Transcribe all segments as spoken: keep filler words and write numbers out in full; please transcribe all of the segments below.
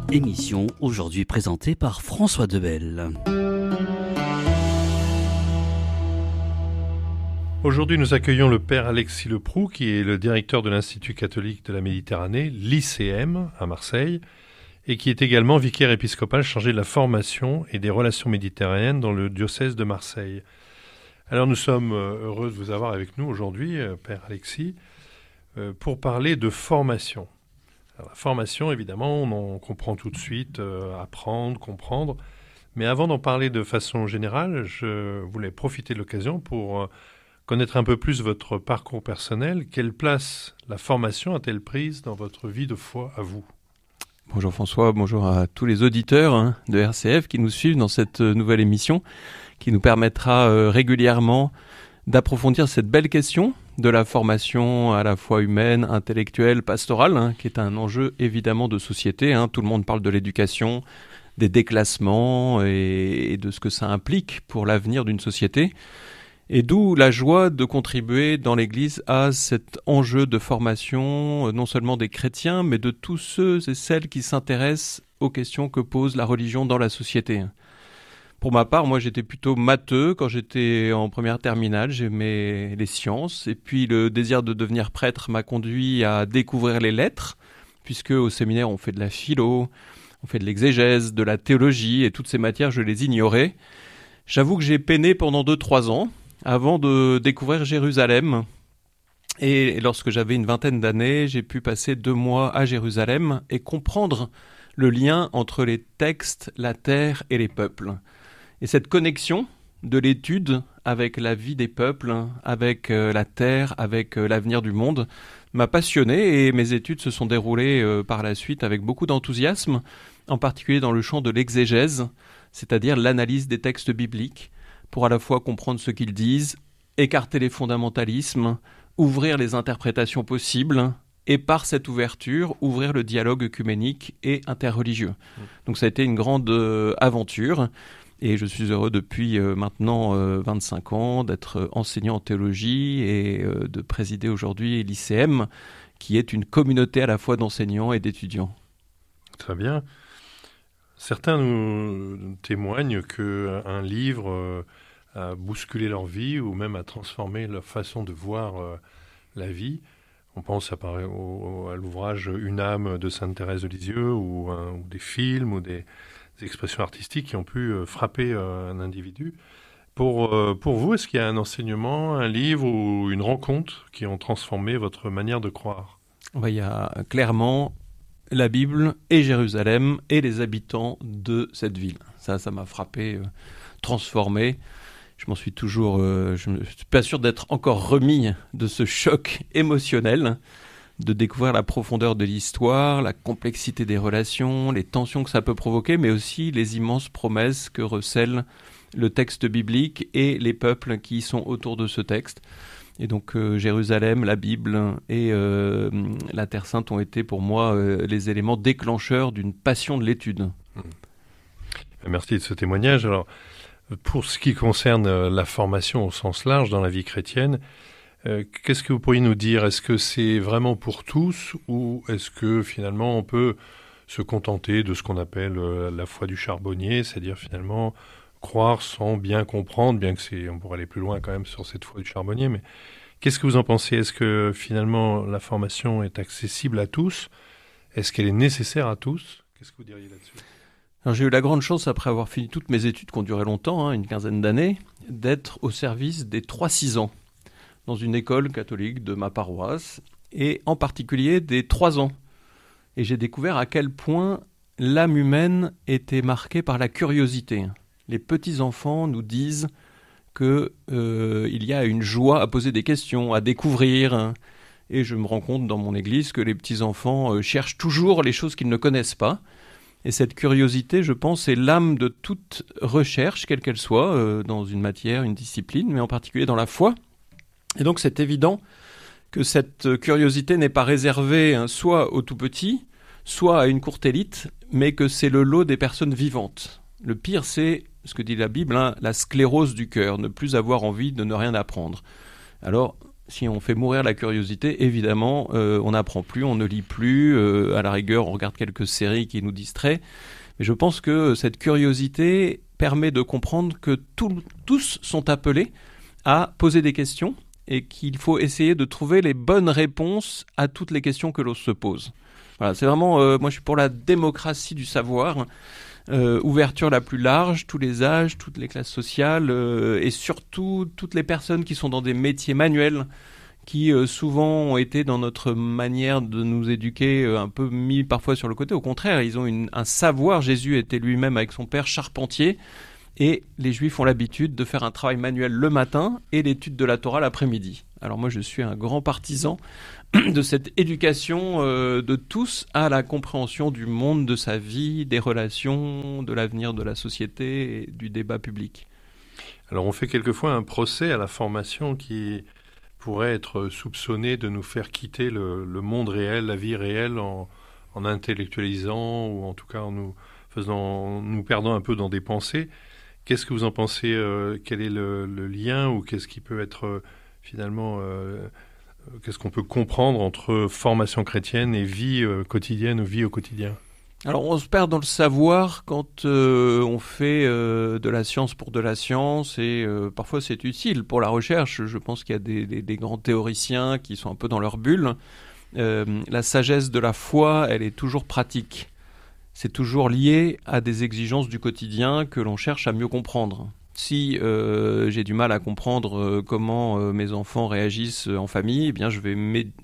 Émission aujourd'hui présentée par François Debelle. Aujourd'hui, nous accueillons le père Alexis Leproux, qui est le directeur de l'Institut catholique de la Méditerranée, l'I C M, à Marseille, et qui est également vicaire épiscopal chargé de la formation et des relations méditerranéennes dans le diocèse de Marseille. Alors nous sommes heureux de vous avoir avec nous aujourd'hui, père Alexis, pour parler de formation. Alors, la formation, évidemment, on en comprend tout de suite, euh, apprendre, comprendre. Mais avant d'en parler de façon générale, je voulais profiter de l'occasion pour euh, connaître un peu plus votre parcours personnel. Quelle place la formation a-t-elle prise dans votre vie de foi à vous ? Bonjour François, bonjour à tous les auditeurs hein, de R C F qui nous suivent dans cette euh, nouvelle émission qui nous permettra euh, régulièrement d'approfondir cette belle question de la formation à la fois humaine, intellectuelle, pastorale, hein, qui est un enjeu évidemment de société. Hein. Tout le monde parle de l'éducation, des déclassements et, et de ce que ça implique pour l'avenir d'une société. Et d'où la joie de contribuer dans l'Église à cet enjeu de formation, non seulement des chrétiens, mais de tous ceux et celles qui s'intéressent aux questions que pose la religion dans la société. Pour ma part, moi j'étais plutôt matheux quand j'étais en première terminale, j'aimais les sciences et puis le désir de devenir prêtre m'a conduit à découvrir les lettres, puisque au séminaire on fait de la philo, on fait de l'exégèse, de la théologie et toutes ces matières je les ignorais. J'avoue que j'ai peiné pendant deux trois ans avant de découvrir Jérusalem et lorsque j'avais une vingtaine d'années, j'ai pu passer deux mois à Jérusalem et comprendre le lien entre les textes, la terre et les peuples. Et cette connexion de l'étude avec la vie des peuples, avec euh, la terre, avec euh, l'avenir du monde, m'a passionné et mes études se sont déroulées euh, par la suite avec beaucoup d'enthousiasme, en particulier dans le champ de l'exégèse, c'est-à-dire l'analyse des textes bibliques, pour à la fois comprendre ce qu'ils disent, écarter les fondamentalismes, ouvrir les interprétations possibles, et par cette ouverture, ouvrir le dialogue œcuménique et interreligieux. Mmh. Donc ça a été une grande euh, aventure. Et je suis heureux depuis euh, maintenant euh, vingt-cinq ans d'être enseignant en théologie et euh, de présider aujourd'hui l'I C M, qui est une communauté à la fois d'enseignants et d'étudiants. Très bien. Certains nous témoignent qu'un livre euh, a bousculé leur vie ou même a transformé leur façon de voir euh, la vie. On pense à, à l'ouvrage « Une âme » de Sainte Thérèse de Lisieux ou, un, ou des films ou des... des expressions artistiques qui ont pu euh, frapper euh, un individu. Pour, euh, pour vous, est-ce qu'il y a un enseignement, un livre ou une rencontre qui ont transformé votre manière de croire ? Ben, il y a clairement la Bible et Jérusalem et les habitants de cette ville. Ça, ça m'a frappé, euh, transformé. Je m'en suis toujours... Euh, je ne suis pas sûr d'être encore remis de ce choc émotionnel, de découvrir la profondeur de l'histoire, la complexité des relations, les tensions que ça peut provoquer, mais aussi les immenses promesses que recèle le texte biblique et les peuples qui sont autour de ce texte. Et donc euh, Jérusalem, la Bible et euh, la Terre Sainte ont été pour moi euh, les éléments déclencheurs d'une passion de l'étude. Merci de ce témoignage. Alors, pour ce qui concerne la formation au sens large dans la vie chrétienne, Euh, qu'est-ce que vous pourriez nous dire ? Est-ce que c'est vraiment pour tous ou est-ce que finalement on peut se contenter de ce qu'on appelle euh, la foi du charbonnier, c'est-à-dire finalement croire sans bien comprendre, bien que c'est, on pourrait aller plus loin quand même sur cette foi du charbonnier, mais qu'est-ce que vous en pensez ? Est-ce que finalement la formation est accessible à tous ? Est-ce qu'elle est nécessaire à tous ? Qu'est-ce que vous diriez là-dessus ? Alors, j'ai eu la grande chance, après avoir fini toutes mes études qui ont duré longtemps, hein, une quinzaine d'années, d'être au service des trois six ans. Dans une école catholique de ma paroisse, et en particulier des trois ans. Et j'ai découvert à quel point l'âme humaine était marquée par la curiosité. Les petits-enfants nous disent qu'il euh, y a une joie à poser des questions, à découvrir. Et je me rends compte dans mon église que les petits-enfants euh, cherchent toujours les choses qu'ils ne connaissent pas. Et cette curiosité, je pense, est l'âme de toute recherche, quelle qu'elle soit, euh, dans une matière, une discipline, mais en particulier dans la foi. Et donc c'est évident que cette curiosité n'est pas réservée hein, soit aux tout-petits, soit à une courte élite, mais que c'est le lot des personnes vivantes. Le pire, c'est ce que dit la Bible, hein, la sclérose du cœur, ne plus avoir envie de ne rien apprendre. Alors, Si on fait mourir la curiosité, évidemment, euh, on n'apprend plus, on ne lit plus. Euh, à la rigueur, on regarde quelques séries qui nous distraient. Mais je pense que cette curiosité permet de comprendre que tout, tous sont appelés à poser des questions et qu'il faut essayer de trouver les bonnes réponses à toutes les questions que l'on se pose. Voilà, c'est vraiment, euh, moi je suis pour la démocratie du savoir, euh, ouverture la plus large, tous les âges, toutes les classes sociales euh, et surtout toutes les personnes qui sont dans des métiers manuels qui euh, souvent ont été dans notre manière de nous éduquer euh, un peu mis parfois sur le côté. Au contraire, ils ont une, un savoir. Jésus était lui-même avec son père charpentier et les Juifs ont l'habitude de faire un travail manuel le matin et l'étude de la Torah l'après-midi. Alors moi, je suis un grand partisan de cette éducation euh, de tous à la compréhension du monde, de sa vie, des relations, de l'avenir de la société et du débat public. Alors on fait quelquefois un procès à la formation qui pourrait être soupçonné de nous faire quitter le, le monde réel, la vie réelle, en, en intellectualisant ou en tout cas en nous faisant, en nous perdant un peu dans des pensées. Qu'est-ce que vous en pensez euh, Quel est le, le lien ou qu'est-ce qui peut être euh, finalement, euh, qu'est-ce qu'on peut comprendre entre formation chrétienne et vie euh, quotidienne ou vie au quotidien ? Alors on se perd dans le savoir quand euh, on fait euh, de la science pour de la science et euh, parfois c'est utile pour la recherche. Je pense qu'il y a des, des, des grands théoriciens qui sont un peu dans leur bulle. Euh, la sagesse de la foi, elle est toujours pratique. C'est toujours lié à des exigences du quotidien que l'on cherche à mieux comprendre. Si euh, j'ai du mal à comprendre euh, comment euh, mes enfants réagissent en famille, eh bien je vais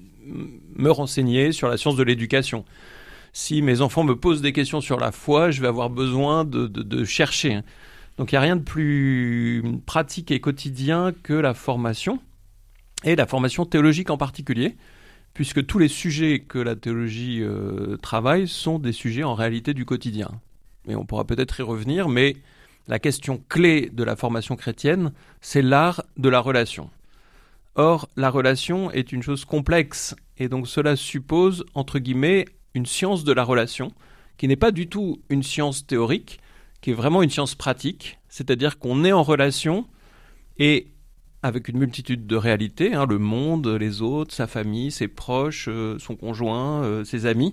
me renseigner sur la science de l'éducation. Si mes enfants me posent des questions sur la foi, je vais avoir besoin de, de, de chercher. Donc il n'y a rien de plus pratique et quotidien que la formation, et la formation théologique en particulier, puisque tous les sujets que la théologie euh, travaille sont des sujets en réalité du quotidien. Et on pourra peut-être y revenir, mais la question clé de la formation chrétienne, c'est l'art de la relation. Or, la relation est une chose complexe, et donc cela suppose, entre guillemets, une science de la relation, qui n'est pas du tout une science théorique, qui est vraiment une science pratique, c'est-à-dire qu'on est en relation et avec une multitude de réalités, hein, le monde, les autres, sa famille, ses proches, euh, son conjoint, euh, ses amis.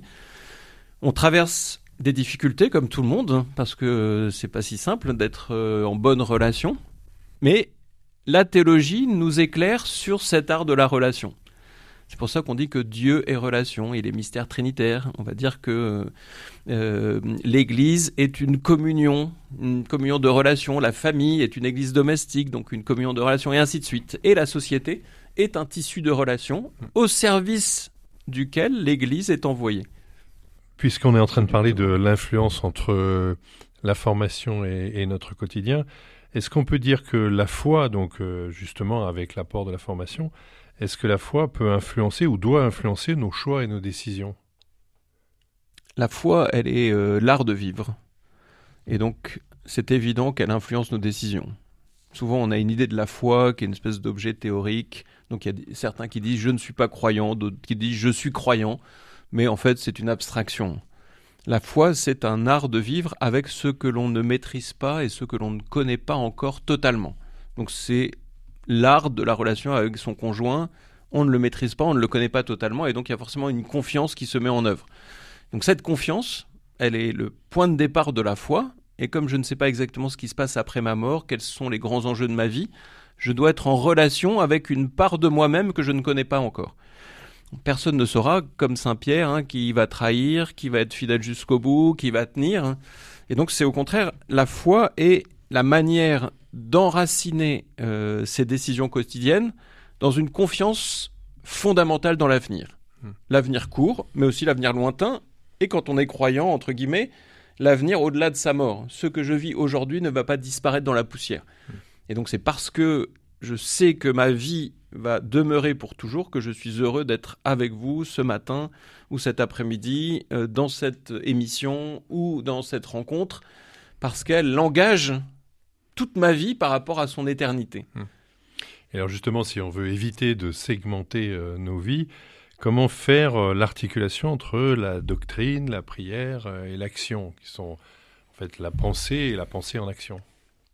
On traverse des difficultés comme tout le monde, parce que c'est pas si simple d'être euh, en bonne relation, mais la théologie nous éclaire sur cet art de la relation. C'est pour ça qu'on dit que Dieu est relation, il est mystère trinitaire. On va dire que euh, l'Église est une communion, une communion de relations. La famille est une Église domestique, donc une communion de relations, et ainsi de suite. Et la société est un tissu de relations au service duquel l'Église est envoyée. Puisqu'on est en train de parler de l'influence entre la formation et, et notre quotidien, est-ce qu'on peut dire que la foi, donc euh, justement avec l'apport de la formation, est-ce que la foi peut influencer ou doit influencer nos choix et nos décisions ? La foi, elle est euh, l'art de vivre. Et donc, c'est évident qu'elle influence nos décisions. Souvent, on a une idée de la foi qui est une espèce d'objet théorique. Donc, il y a certains qui disent « je ne suis pas croyant », d'autres qui disent « je suis croyant ». Mais en fait, c'est une abstraction. La foi, c'est un art de vivre avec ce que l'on ne maîtrise pas et ce que l'on ne connaît pas encore totalement. Donc, c'est l'art de la relation avec son conjoint, on ne le maîtrise pas, on ne le connaît pas totalement, et donc il y a forcément une confiance qui se met en œuvre. Donc cette confiance, elle est le point de départ de la foi, et comme je ne sais pas exactement ce qui se passe après ma mort, quels sont les grands enjeux de ma vie, je dois être en relation avec une part de moi-même que je ne connais pas encore. Personne ne saura, comme Saint Pierre, hein, qui va trahir, qui va être fidèle jusqu'au bout, qui va tenir. Hein. Et donc c'est au contraire, la foi est la manière d'enraciner euh, ses décisions quotidiennes dans une confiance fondamentale dans l'avenir. Mmh. L'avenir court, mais aussi l'avenir lointain, et quand on est croyant, entre guillemets, l'avenir au-delà de sa mort. Ce que je vis aujourd'hui ne va pas disparaître dans la poussière. Mmh. Et donc c'est parce que je sais que ma vie va demeurer pour toujours que je suis heureux d'être avec vous ce matin ou cet après-midi, euh, dans cette émission ou dans cette rencontre, parce qu'elle engage toute ma vie par rapport à son éternité. Et alors justement, si on veut éviter de segmenter euh, nos vies, comment faire euh, l'articulation entre la doctrine, la prière euh, et l'action, qui sont en fait la pensée et la pensée en action ?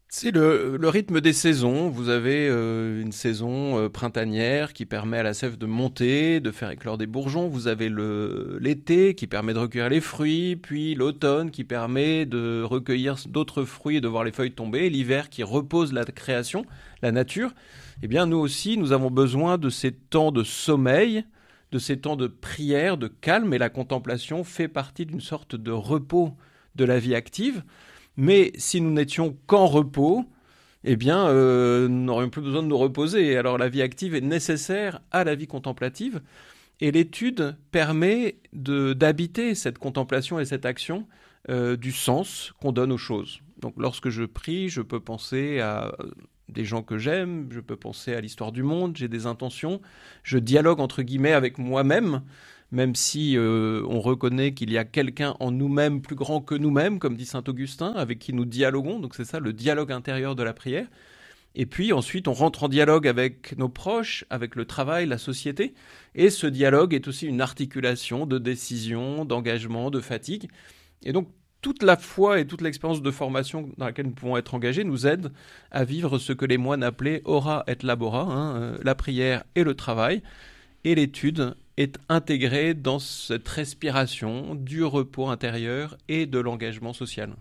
C'est le, le rythme des saisons. Vous avez euh, une saison euh, printanière qui permet à la sève de monter, de faire éclore des bourgeons. Vous avez le, l'été qui permet de recueillir les fruits, puis l'automne qui permet de recueillir d'autres fruits et de voir les feuilles tomber, l'hiver qui repose la création, la nature. Eh bien, nous aussi, nous avons besoin de ces temps de sommeil, de ces temps de prière, de calme, et la contemplation fait partie d'une sorte de repos de la vie active. Mais si nous n'étions qu'en repos, eh bien, euh, nous n'aurions plus besoin de nous reposer. Alors la vie active est nécessaire à la vie contemplative, et l'étude permet de, d'habiter cette contemplation et cette action euh, du sens qu'on donne aux choses. Donc lorsque je prie, je peux penser à des gens que j'aime, je peux penser à l'histoire du monde, j'ai des intentions, je dialogue entre guillemets avec moi-même, même si euh, on reconnaît qu'il y a quelqu'un en nous-mêmes plus grand que nous-mêmes, comme dit saint Augustin, avec qui nous dialoguons. Donc c'est ça le dialogue intérieur de la prière. Et puis ensuite, on rentre en dialogue avec nos proches, avec le travail, la société. Et ce dialogue est aussi une articulation de décision, d'engagement, de fatigue. Et donc toute la foi et toute l'expérience de formation dans laquelle nous pouvons être engagés nous aident à vivre ce que les moines appelaient ora et labora, hein, euh, la prière et le travail. Et l'étude est intégrée dans cette respiration du repos intérieur et de l'engagement social.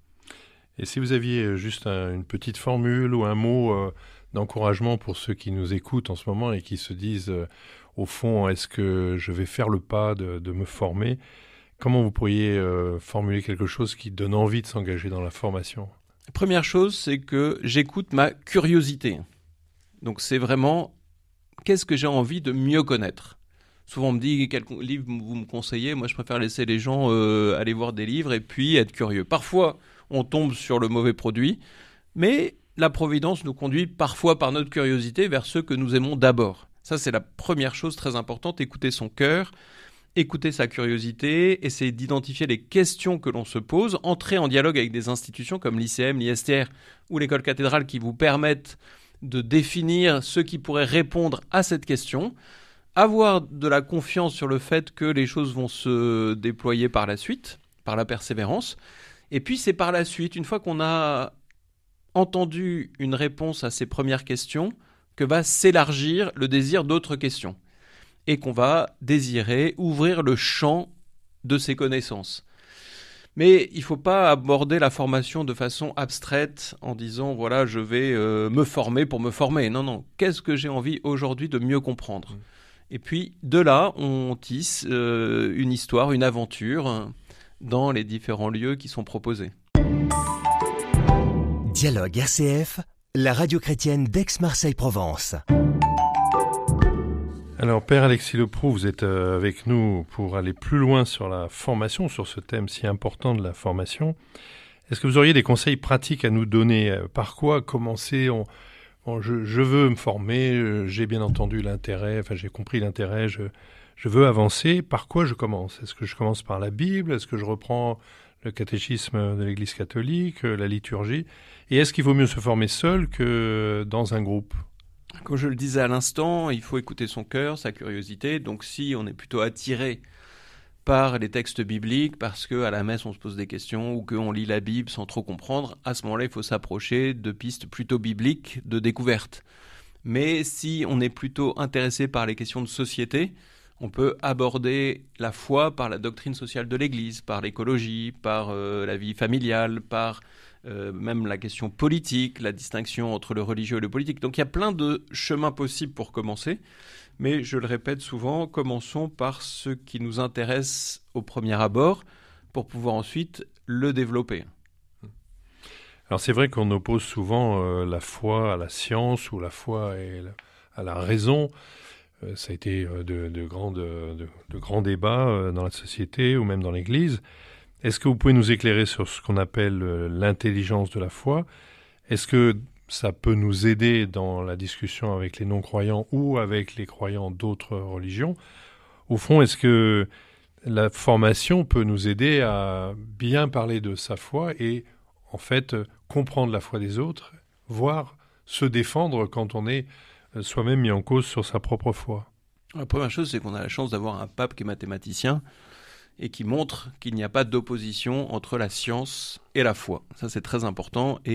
Et si vous aviez juste un, une petite formule ou un mot euh, d'encouragement pour ceux qui nous écoutent en ce moment et qui se disent, euh, au fond, est-ce que je vais faire le pas de, de me former ? Comment vous pourriez euh, formuler quelque chose qui donne envie de s'engager dans la formation ? La première chose, c'est que j'écoute ma curiosité. Donc c'est vraiment, qu'est-ce que j'ai envie de mieux connaître ? Souvent on me dit quel livre vous me conseillez. Moi je préfère laisser les gens euh, aller voir des livres et puis être curieux. Parfois on tombe sur le mauvais produit, mais la providence nous conduit parfois par notre curiosité vers ceux que nous aimons d'abord. Ça c'est la première chose très importante, écouter son cœur, écouter sa curiosité, essayer d'identifier les questions que l'on se pose, entrer en dialogue avec des institutions comme l'I C M, l'I S T R ou l'école cathédrale qui vous permettent de définir ce qui pourrait répondre à cette question. Avoir de la confiance sur le fait que les choses vont se déployer par la suite, par la persévérance. Et puis c'est par la suite, une fois qu'on a entendu une réponse à ces premières questions, que va s'élargir le désir d'autres questions. Et qu'on va désirer ouvrir le champ de ces connaissances. Mais il ne faut pas aborder la formation de façon abstraite en disant « voilà, je vais euh, me former pour me former ». Non, non. Qu'est-ce que j'ai envie aujourd'hui de mieux comprendre ? Et puis, de là, on tisse euh, une histoire, une aventure dans les différents lieux qui sont proposés. Dialogue R C F, la radio chrétienne d'Aix-Marseille-Provence. Alors, Père Alexis Le Proux, vous êtes euh, avec nous pour aller plus loin sur la formation, sur ce thème si important de la formation. Est-ce que vous auriez des conseils pratiques à nous donner ? Par quoi commencer ? on... Bon, je, je veux me former, euh, j'ai bien entendu l'intérêt, enfin j'ai compris l'intérêt, je, je veux avancer. Par quoi je commence ? Est-ce que je commence par la Bible ? Est-ce que je reprends le catéchisme de l'Église catholique, la liturgie ? Et est-ce qu'il vaut mieux se former seul que dans un groupe ? Comme je le disais à l'instant, il faut écouter son cœur, sa curiosité. Donc si on est plutôt attiré par les textes bibliques, parce qu'à la messe on se pose des questions ou qu'on lit la Bible sans trop comprendre, à ce moment-là il faut s'approcher de pistes plutôt bibliques de découverte. Mais si on est plutôt intéressé par les questions de société, on peut aborder la foi par la doctrine sociale de l'Église, par l'écologie, par euh, la vie familiale, par euh, même la question politique, la distinction entre le religieux et le politique. Donc il y a plein de chemins possibles pour commencer. Mais je le répète souvent, commençons par ce qui nous intéresse au premier abord pour pouvoir ensuite le développer. Alors c'est vrai qu'on oppose souvent euh, la foi à la science ou la foi à la raison. Euh, ça a été euh, de, de, grands, de, de, de grands débats euh, dans la société ou même dans l'Église. Est-ce que vous pouvez nous éclairer sur ce qu'on appelle euh, l'intelligence de la foi ? Est-ce que ça peut nous aider dans la discussion avec les non-croyants ou avec les croyants d'autres religions. Au fond, est-ce que la formation peut nous aider à bien parler de sa foi et, en fait, comprendre la foi des autres, voire se défendre quand on est soi-même mis en cause sur sa propre foi ? La première chose, c'est qu'on a la chance d'avoir un pape qui est mathématicien et qui montre qu'il n'y a pas d'opposition entre la science et la foi. Ça, c'est très important et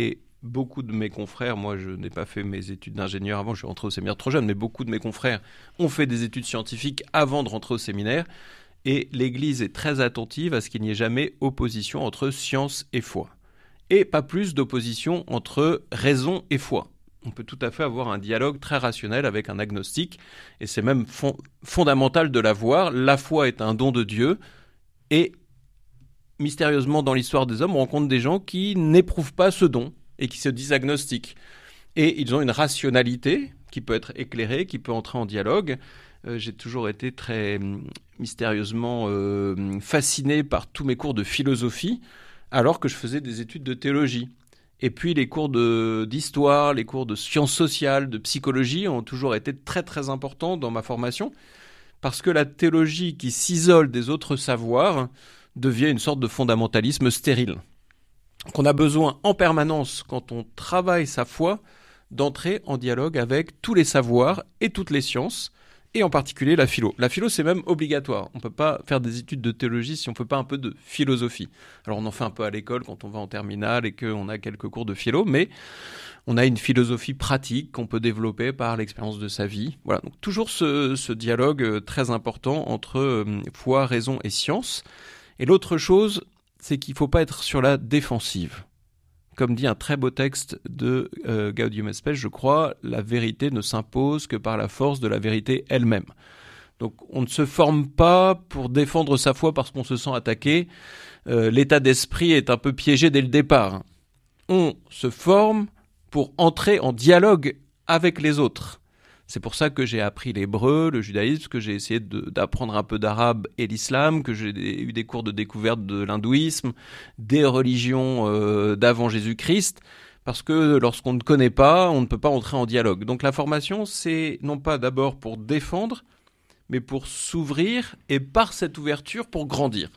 beaucoup de mes confrères, moi je n'ai pas fait mes études d'ingénieur avant, je suis rentré au séminaire trop jeune, mais beaucoup de mes confrères ont fait des études scientifiques avant de rentrer au séminaire. Et l'Église est très attentive à ce qu'il n'y ait jamais opposition entre science et foi. Et pas plus d'opposition entre raison et foi. On peut tout à fait avoir un dialogue très rationnel avec un agnostique, et c'est même fond- fondamental de l'avoir. La foi est un don de Dieu, et mystérieusement dans l'histoire des hommes, on rencontre des gens qui n'éprouvent pas ce don, et qui se disent agnostiques. Et ils ont une rationalité qui peut être éclairée, qui peut entrer en dialogue. Euh, j'ai toujours été très euh, mystérieusement euh, fasciné par tous mes cours de philosophie, alors que je faisais des études de théologie. Et puis les cours de, d'histoire, les cours de sciences sociales, de psychologie ont toujours été très très importants dans ma formation, parce que la théologie qui s'isole des autres savoirs devient une sorte de fondamentalisme stérile. Qu'on a besoin en permanence, quand on travaille sa foi, d'entrer en dialogue avec tous les savoirs et toutes les sciences, et en particulier la philo. La philo, c'est même obligatoire. On ne peut pas faire des études de théologie si on ne fait pas un peu de philosophie. Alors on en fait un peu à l'école quand on va en terminale et qu'on a quelques cours de philo, mais on a une philosophie pratique qu'on peut développer par l'expérience de sa vie. Voilà, donc toujours ce, ce dialogue très important entre euh, foi, raison et science. Et l'autre chose, c'est qu'il ne faut pas être sur la défensive. Comme dit un très beau texte de euh, Gaudium et Spes, je crois, la vérité ne s'impose que par la force de la vérité elle-même. Donc on ne se forme pas pour défendre sa foi parce qu'on se sent attaqué. Euh, l'état d'esprit est un peu piégé dès le départ. On se forme pour entrer en dialogue avec les autres. C'est pour ça que j'ai appris l'hébreu, le judaïsme, que j'ai essayé de, d'apprendre un peu d'arabe et l'islam, que j'ai eu des cours de découverte de l'hindouisme, des religions euh, d'avant Jésus-Christ, parce que lorsqu'on ne connaît pas, on ne peut pas entrer en dialogue. Donc la formation, c'est non pas d'abord pour défendre, mais pour s'ouvrir et par cette ouverture pour grandir.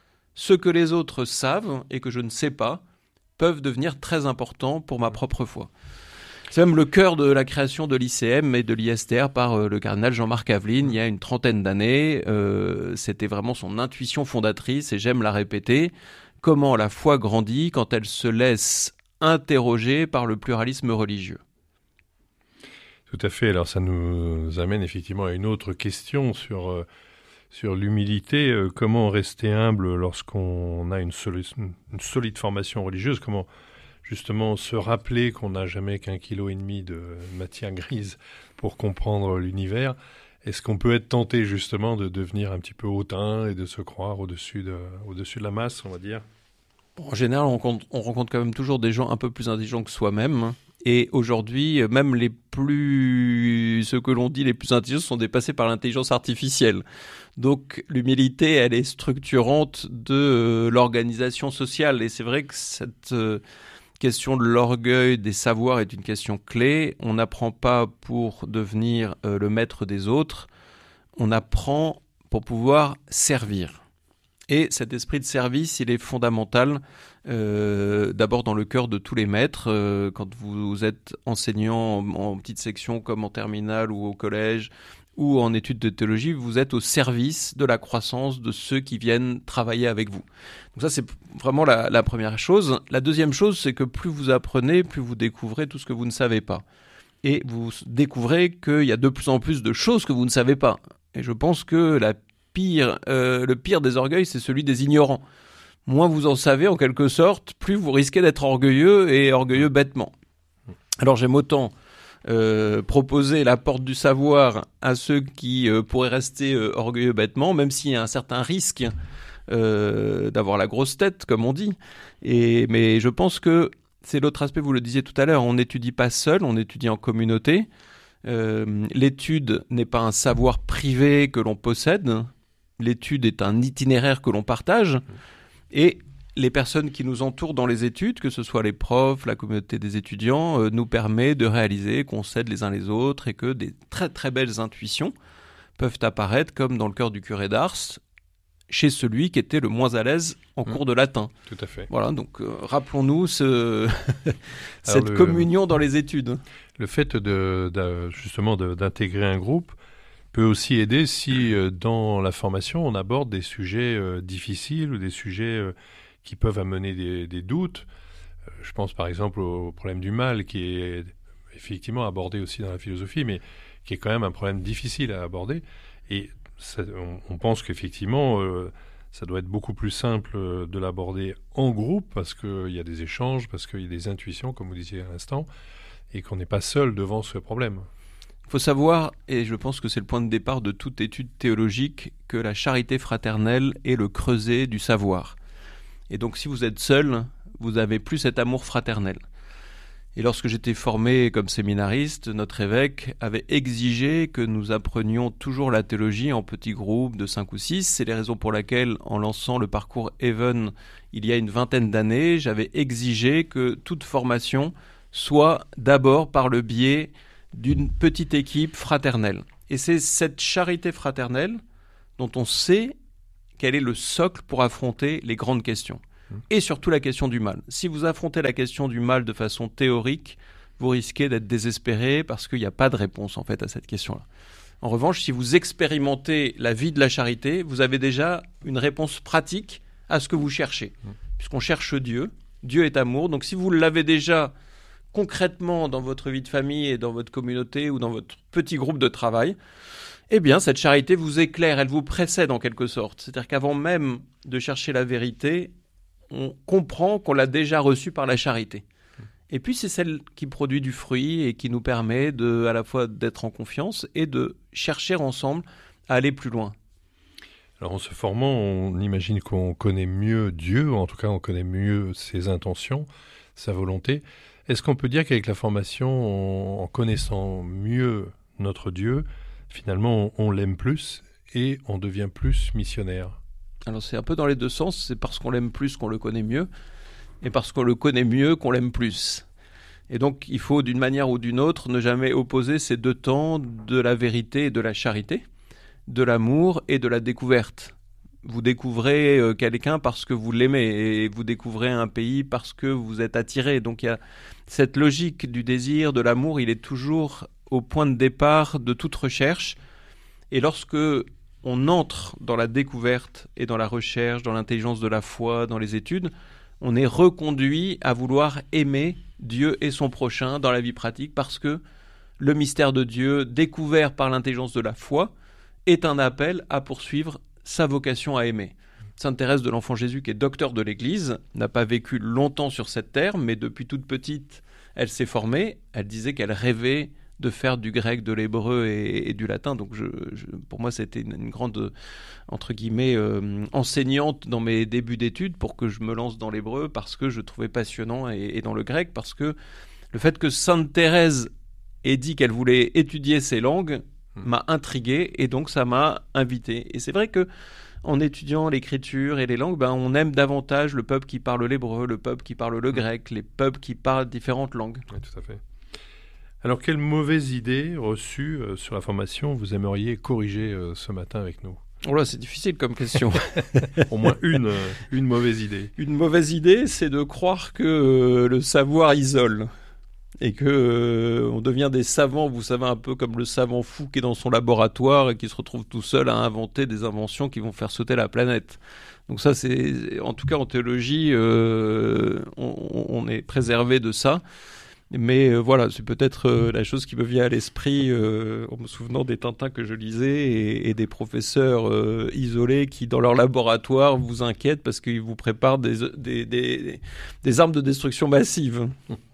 Ce que les autres savent et que je ne sais pas peuvent devenir très importants pour ma propre foi. C'est même le cœur de la création de l'I C M et de l'I S T R par euh, le cardinal Jean-Marc Aveline il y a une trentaine d'années. Euh, c'était vraiment son intuition fondatrice et j'aime la répéter. Comment la foi grandit quand elle se laisse interroger par le pluralisme religieux. Tout à fait. Alors ça nous amène effectivement à une autre question sur, euh, sur l'humilité. Euh, comment rester humble lorsqu'on a une, soli- une solide formation religieuse? Comment justement se rappeler qu'on n'a jamais qu'un kilo et demi de matière grise pour comprendre l'univers? Est-ce qu'on peut être tenté justement de devenir un petit peu hautain et de se croire au-dessus de, au-dessus de la masse, on va dire? En général, on rencontre, on rencontre quand même toujours des gens un peu plus intelligents que soi-même. Et aujourd'hui, même les plus, ceux que l'on dit les plus intelligents sont dépassés par l'intelligence artificielle. Donc l'humilité, elle est structurante de euh, l'organisation sociale. Et c'est vrai que cette euh, question de l'orgueil des savoirs est une question clé. On n'apprend pas pour devenir euh, le maître des autres. On apprend pour pouvoir servir. Et cet esprit de service, il est fondamental, euh, d'abord dans le cœur de tous les maîtres. Euh, quand vous êtes enseignant en, en petite section comme en terminale ou au collège ou en études de théologie, vous êtes au service de la croissance de ceux qui viennent travailler avec vous. Donc ça, c'est vraiment la, la première chose. La deuxième chose, c'est que plus vous apprenez, plus vous découvrez tout ce que vous ne savez pas. Et vous découvrez qu'il y a de plus en plus de choses que vous ne savez pas. Et je pense que la Pire, euh, le pire des orgueils, c'est celui des ignorants. Moins vous en savez, en quelque sorte, plus vous risquez d'être orgueilleux et orgueilleux bêtement. Alors j'aime autant euh, proposer la porte du savoir à ceux qui euh, pourraient rester euh, orgueilleux bêtement, même s'il y a un certain risque euh, d'avoir la grosse tête, comme on dit. Et, mais je pense que c'est l'autre aspect, vous le disiez tout à l'heure, on n'étudie pas seul, on étudie en communauté. Euh, l'étude n'est pas un savoir privé que l'on possède. L'étude est un itinéraire que l'on partage et les personnes qui nous entourent dans les études, que ce soit les profs, la communauté des étudiants, euh, nous permet de réaliser qu'on s'aide les uns les autres et que des très très belles intuitions peuvent apparaître comme dans le cœur du curé d'Ars, chez celui qui était le moins à l'aise en mmh. cours de latin. Tout à fait. Voilà, donc euh, rappelons-nous ce cette le, communion dans les études. Le fait de, de justement de, d'intégrer un groupe peut aussi aider si euh, dans la formation on aborde des sujets euh, difficiles ou des sujets euh, qui peuvent amener des, des doutes. Je pense par exemple au problème du mal, qui est effectivement abordé aussi dans la philosophie, mais qui est quand même un problème difficile à aborder. Et ça, on, on pense qu'effectivement, euh, ça doit être beaucoup plus simple de l'aborder en groupe, parce qu'il y a des échanges, parce qu'il y a des intuitions, comme vous disiez à l'instant, et qu'on n'est pas seul devant ce problème. Il faut savoir, et je pense que c'est le point de départ de toute étude théologique, que la charité fraternelle est le creuset du savoir. Et donc si vous êtes seul, vous n'avez plus cet amour fraternel. Et lorsque j'étais formé comme séminariste, notre évêque avait exigé que nous apprenions toujours la théologie en petits groupes de cinq ou six. C'est les raisons pour lesquelles, en lançant le parcours Even il y a une vingtaine d'années, j'avais exigé que toute formation soit d'abord par le biais d'une petite équipe fraternelle. Et c'est cette charité fraternelle dont on sait quel est le socle pour affronter les grandes questions. Et surtout la question du mal. Si vous affrontez la question du mal de façon théorique, vous risquez d'être désespéré parce qu'il n'y a pas de réponse en fait à cette question-là. En revanche, si vous expérimentez la vie de la charité, vous avez déjà une réponse pratique à ce que vous cherchez. Puisqu'on cherche Dieu, Dieu est amour, donc si vous l'avez déjà concrètement dans votre vie de famille et dans votre communauté ou dans votre petit groupe de travail, eh bien cette charité vous éclaire, elle vous précède en quelque sorte. C'est-à-dire qu'avant même de chercher la vérité, on comprend qu'on l'a déjà reçue par la charité. Et puis c'est celle qui produit du fruit et qui nous permet de, à la fois d'être en confiance et de chercher ensemble à aller plus loin. Alors en se formant, on imagine qu'on connaît mieux Dieu, ou en tout cas on connaît mieux ses intentions, sa volonté. Est-ce qu'on peut dire qu'avec la formation, en connaissant mieux notre Dieu, finalement on, on l'aime plus et on devient plus missionnaire ? Alors c'est un peu dans les deux sens, c'est parce qu'on l'aime plus qu'on le connaît mieux, et parce qu'on le connaît mieux qu'on l'aime plus. Et donc il faut d'une manière ou d'une autre ne jamais opposer ces deux temps de la vérité et de la charité, de l'amour et de la découverte. Vous découvrez quelqu'un parce que vous l'aimez, et vous découvrez un pays parce que vous êtes attiré. Donc il y a cette logique du désir, de l'amour, il est toujours au point de départ de toute recherche. Et lorsque on entre dans la découverte et dans la recherche, dans l'intelligence de la foi, dans les études, on est reconduit à vouloir aimer Dieu et son prochain dans la vie pratique, parce que le mystère de Dieu, découvert par l'intelligence de la foi, est un appel à poursuivre sa vocation à aimer. Sainte Thérèse de l'Enfant Jésus, qui est docteur de l'Église, n'a pas vécu longtemps sur cette terre, mais depuis toute petite, elle s'est formée. Elle disait qu'elle rêvait de faire du grec, de l'hébreu et, et du latin. Donc je, je, pour moi, c'était une, une grande, entre guillemets, euh, enseignante dans mes débuts d'études pour que je me lance dans l'hébreu, parce que je trouvais passionnant, et, et dans le grec, parce que le fait que Sainte Thérèse ait dit qu'elle voulait étudier ces langues m'a intrigué, et donc ça m'a invité. Et c'est vrai que en étudiant l'écriture et les langues, ben, on aime davantage le peuple qui parle l'hébreu, le peuple qui parle le grec, les peuples qui parlent différentes langues. Oui, tout à fait. Alors, quelle mauvaise idée reçue euh, sur la formation vous aimeriez corriger euh, ce matin avec nous ? Oh là, c'est difficile comme question. Au moins une, euh, une mauvaise idée. Une mauvaise idée, c'est de croire que euh, le savoir isole. Et que euh, on devient des savants, vous savez, un peu comme le savant fou qui est dans son laboratoire et qui se retrouve tout seul à inventer des inventions qui vont faire sauter la planète. Donc ça, c'est, en tout cas en théologie, euh, on, on est préservé de ça. Mais euh, voilà, c'est peut-être euh, la chose qui me vient à l'esprit euh, en me souvenant des Tintins que je lisais et, et des professeurs euh, isolés qui, dans leur laboratoire, vous inquiètent parce qu'ils vous préparent des, des, des, des armes de destruction massive.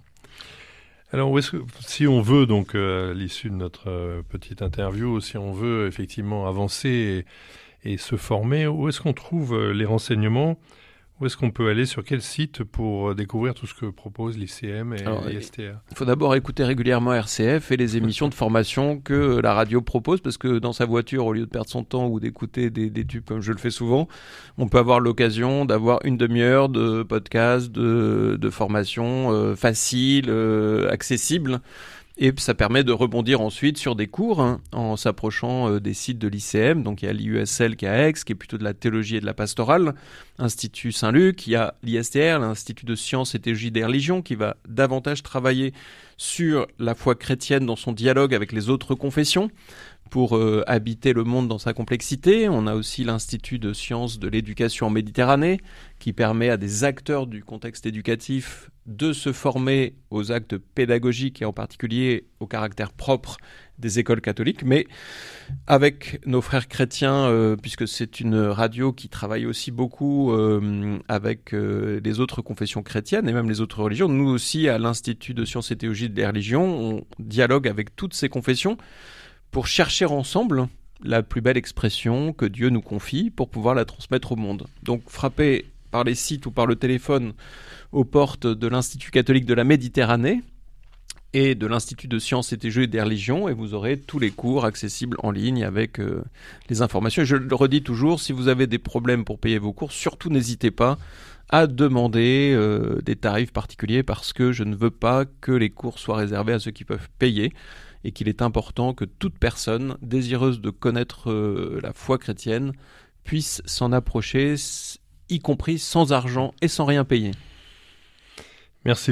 Alors, où est-ce que, si on veut, donc, euh, à l'issue de notre euh, petite interview, si on veut effectivement avancer et, et se former, où est-ce qu'on trouve euh, les renseignements ? Où est-ce qu'on peut aller, sur quel site pour découvrir tout ce que propose l'I C M et l'I S T R ? Il faut d'abord écouter régulièrement R C F et les émissions de formation que la radio propose, parce que dans sa voiture, au lieu de perdre son temps ou d'écouter des, des tubes comme je le fais souvent, on peut avoir l'occasion d'avoir une demi-heure de podcast, de, de formation euh, facile, euh, accessible. Et ça permet de rebondir ensuite sur des cours hein, en s'approchant euh, des sites de l'I C M. Donc il y a l'I U S L qui est à Aix, qui est plutôt de la théologie et de la pastorale. Institut Saint-Luc, il y a l'I S T R, l'Institut de sciences et théologie des religions, qui va davantage travailler sur la foi chrétienne dans son dialogue avec les autres confessions. pour euh, habiter le monde dans sa complexité. On a aussi l'Institut de sciences de l'éducation en Méditerranée, qui permet à des acteurs du contexte éducatif de se former aux actes pédagogiques et en particulier au caractère propre des écoles catholiques. Mais avec nos frères chrétiens, euh, puisque c'est une radio qui travaille aussi beaucoup euh, avec euh, les autres confessions chrétiennes et même les autres religions, nous aussi à l'Institut de sciences et théologie des religions, on dialogue avec toutes ces confessions pour chercher ensemble la plus belle expression que Dieu nous confie pour pouvoir la transmettre au monde. Donc frapper par les sites ou par le téléphone aux portes de l'Institut catholique de la Méditerranée et de l'Institut de sciences et théologie des religions, et vous aurez tous les cours accessibles en ligne avec euh, les informations. Et je le redis toujours, si vous avez des problèmes pour payer vos cours, surtout n'hésitez pas à demander euh, des tarifs particuliers, parce que je ne veux pas que les cours soient réservés à ceux qui peuvent payer, et qu'il est important que toute personne désireuse de connaître euh, la foi chrétienne puisse s'en approcher, y compris sans argent et sans rien payer. Merci.